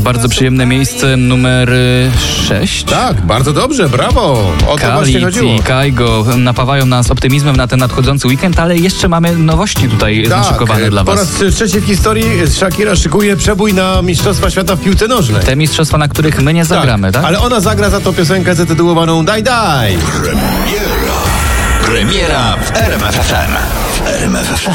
Bardzo przyjemne miejsce numer 6. Tak, bardzo dobrze, brawo. O to właśnie chodziło. I Kaigo napawają nas optymizmem na ten nadchodzący weekend, ale jeszcze mamy nowości tutaj zaszykowane dla po was. raz trzeci w historii Shakira szykuje przebój na Mistrzostwa Świata w piłce nożnej. Te mistrzostwa, na których my nie zagramy, tak? Ale ona zagra za to piosenkę zatytułowaną Daj Daj. Premiera w RMF FM.